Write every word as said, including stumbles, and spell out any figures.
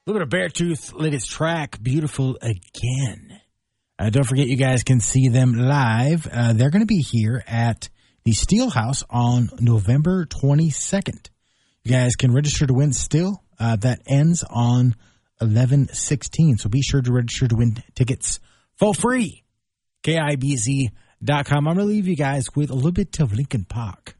little bit of Beartooth latest track, Beautiful Again. Uh, don't forget, you guys can see them live. Uh, they're going to be here at the Steelhouse on November twenty-second. You guys can register to win still. Uh, that ends on eleven sixteen. So be sure to register to win tickets for free. K I B Z dot com. I'm going to leave you guys with a little bit of Linkin Park.